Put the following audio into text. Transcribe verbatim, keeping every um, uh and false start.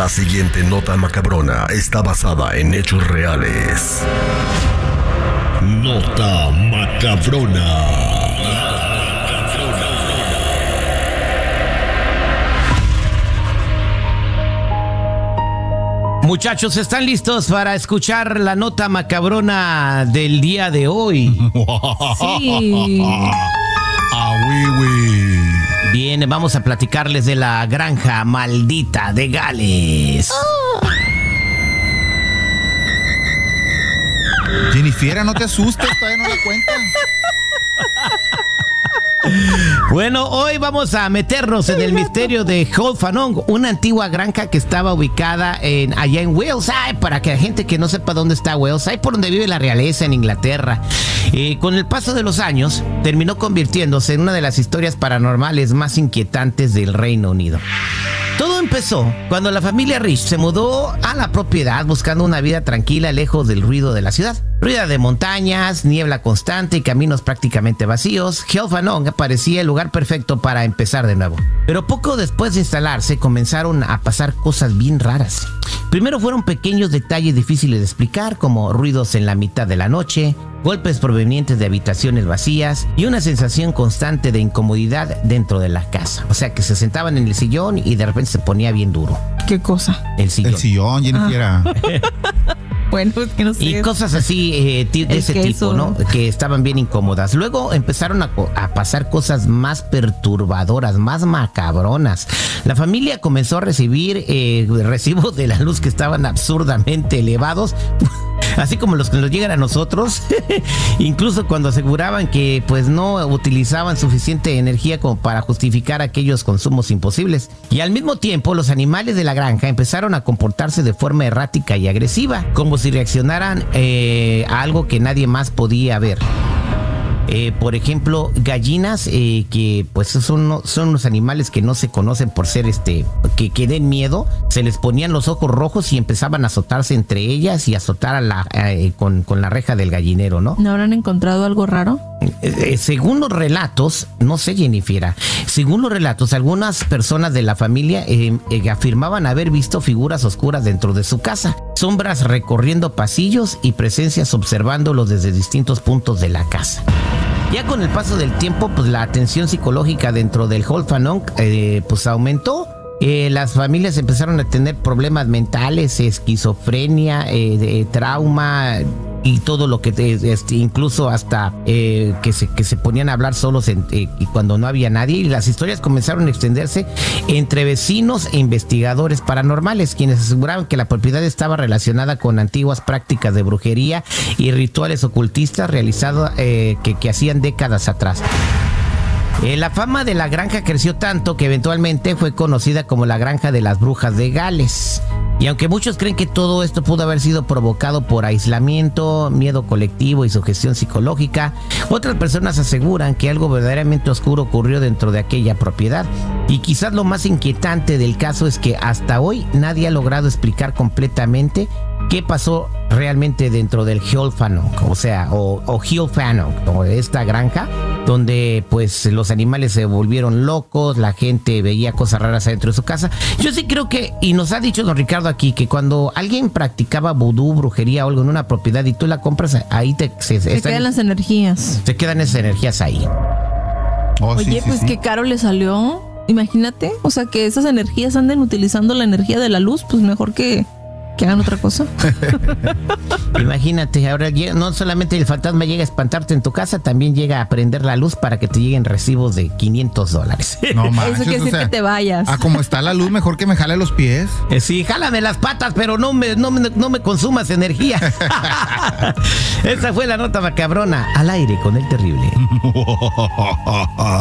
La siguiente nota macabrona está basada en hechos reales. Nota macabrona. Muchachos, ¿están listos para escuchar la nota macabrona del día de hoy? Sí. Ah, oui, oui. Bien, vamos a platicarles de la granja maldita de Gales. Oh. Jennifer, no te asustes, todavía no la cuentan. Bueno, hoy vamos a meternos en el misterio de Holfanong, una antigua granja que estaba ubicada en, allá en Wales. Para que la gente que no sepa dónde está Wales, ahí por donde vive la realeza en Inglaterra. Eh, con el paso de los años, terminó convirtiéndose en una de las historias paranormales más inquietantes del Reino Unido. Todo empezó cuando la familia Rich se mudó a la propiedad buscando una vida tranquila lejos del ruido de la ciudad. Ruida de montañas, niebla constante y caminos prácticamente vacíos, Holfanong parecía el lugar perfecto para empezar de nuevo. Pero poco después de instalarse comenzaron a pasar cosas bien raras. Primero fueron pequeños detalles difíciles de explicar, como ruidos en la mitad de la noche, golpes provenientes de habitaciones vacías y una sensación constante de incomodidad dentro de la casa. O sea, que se sentaban en el sillón y de repente se ponía bien duro. ¿Qué cosa? El sillón. El sillón, Jennifer. Ah. Bueno, es que no sé. Y cosas así eh, de El ese queso. tipo, ¿no? Que estaban bien incómodas. Luego empezaron a, a pasar cosas más perturbadoras, más macabronas. La familia comenzó a recibir eh, recibos de la luz que estaban absurdamente elevados, así como los que nos llegan a nosotros. Incluso cuando aseguraban que pues no utilizaban suficiente energía como para justificar aquellos consumos imposibles. Y al mismo tiempo los animales de la granja empezaron a comportarse de forma errática y agresiva, como si reaccionaran eh, a algo que nadie más podía ver. Eh, por ejemplo, gallinas eh, que pues son, son unos animales que no se conocen por ser este que, que den miedo. Se les ponían los ojos rojos y empezaban a azotarse entre ellas y a azotar a la, eh, con, con la reja del gallinero, ¿no? ¿No habrán encontrado algo raro? Eh, eh, según los relatos, no sé, Jennifer, según los relatos, algunas personas de la familia eh, eh, afirmaban haber visto figuras oscuras dentro de su casa, sombras recorriendo pasillos y presencias observándolos desde distintos puntos de la casa. Ya con el paso del tiempo, pues la atención psicológica dentro del Holfanong eh, pues aumentó. Eh, las familias empezaron a tener problemas mentales, esquizofrenia, eh, de, trauma y todo lo que, este, incluso hasta eh, que, se, que se ponían a hablar solos en, eh, y cuando no había nadie. Y las historias comenzaron a extenderse entre vecinos e investigadores paranormales, quienes aseguraban que la propiedad estaba relacionada con antiguas prácticas de brujería y rituales ocultistas realizados eh, que, que hacían décadas atrás. Eh, la fama de la granja creció tanto que eventualmente fue conocida como la Granja de las Brujas de Gales. Y aunque muchos creen que todo esto pudo haber sido provocado por aislamiento, miedo colectivo y sugestión psicológica, otras personas aseguran que algo verdaderamente oscuro ocurrió dentro de aquella propiedad. Y quizás lo más inquietante del caso es que hasta hoy nadie ha logrado explicar completamente qué pasó realmente dentro del Holfanong, o sea, o, o Holfanong, o esta granja, donde pues los animales se volvieron locos, la gente veía cosas raras adentro de su casa. Yo sí creo que, y nos ha dicho don Ricardo aquí, que cuando alguien practicaba vudú, brujería o algo en una propiedad y tú la compras, ahí te, se, Se están, quedan las energías. se quedan esas energías ahí. Oh, Oye, sí, sí, pues sí. qué caro le salió. Imagínate, o sea, que esas energías anden utilizando la energía de la luz, pues mejor que, que hagan otra cosa. Imagínate, ahora llega, no solamente el fantasma llega a espantarte en tu casa, también llega a prender la luz para que te lleguen recibos de quinientos dólares. No manches, Eso quiere o decir sea, que te vayas. Ah, como está la luz, mejor que me jale los pies. Eh, Sí, jálame las patas, pero no me, no me, no me consumas energía. Esa fue la nota macabrona al aire con el terrible.